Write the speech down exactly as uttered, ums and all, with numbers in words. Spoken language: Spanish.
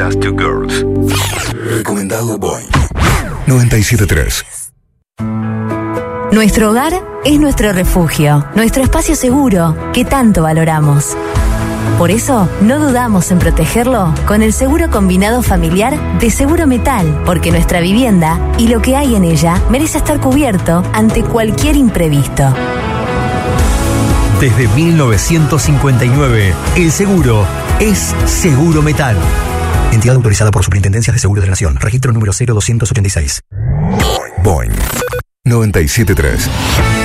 Just Two Girls. Recomendado Boing noventa y siete punto tres. Nuestro hogar es nuestro refugio, nuestro espacio seguro que tanto valoramos. Por eso, no dudamos en protegerlo con el seguro combinado familiar de Seguro Metal, porque nuestra vivienda y lo que hay en ella merece estar cubierto ante cualquier imprevisto. Desde mil novecientos cincuenta y nueve, el seguro es Seguro Metal. Entidad autorizada por Superintendencias de Seguros de la Nación. Registro número cero doscientos ochenta y seis. Boing noventa y siete punto tres.